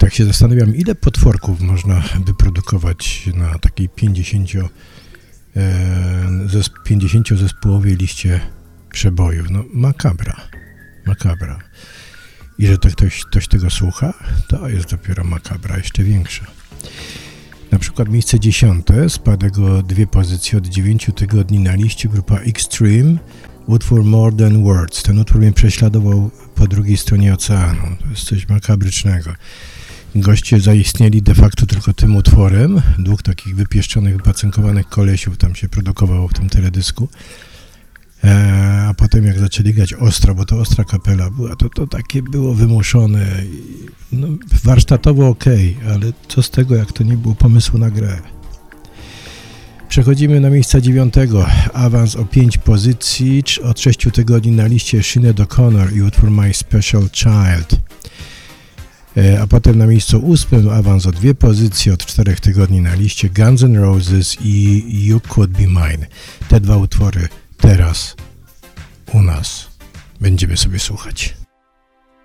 Tak się zastanawiam, ile potworków można wyprodukować na takiej 50-zespołowej liście przebojów. No makabra. I że to ktoś tego słucha, to jest dopiero makabra jeszcze większa. Na przykład miejsce 10, spadek o 2 pozycje od 9 tygodni na liście, grupa Extreme, utwór More Than Words. Ten utwór mnie prześladował po drugiej stronie oceanu. To jest coś makabrycznego. Goście zaistnieli de facto tylko tym utworem. 2 takich wypieszczonych, wypacynkowanych kolesiów tam się produkowało w tym teledysku. A potem jak zaczęli grać ostro, bo to ostra kapela była, to takie było wymuszone. No, warsztatowo okej, ale co z tego, jak to nie było pomysłu na grę. Przechodzimy na miejsce 9. Awans o 5 pozycji, od 6 tygodni na liście Sinead O'Connor i utwór My Special Child. A potem na miejscu 8 awans o 2 pozycje, od 4 tygodni na liście Guns N' Roses i You Could Be Mine. Te 2 utwory teraz u nas będziemy sobie słuchać.